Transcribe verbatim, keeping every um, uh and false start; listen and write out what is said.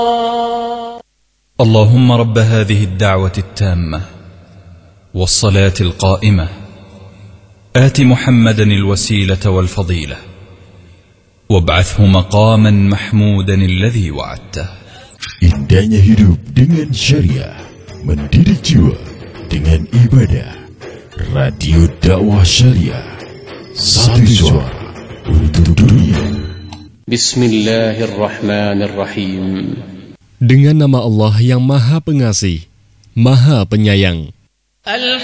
اللهم رب هذه الدعوة التامة والصلاة القائمة آت محمدا الوسيلة والفضيلة وابعثه مقاما محمودا الذي وعدته. Indahnya hidup dengan syariah, mendidik jiwa dengan ibadah. Radio Dakwah Syariah, satu suara untuk dunia. Bismillahirrahmanirrahim. Dengan nama Allah yang Maha Pengasih, Maha Penyayang.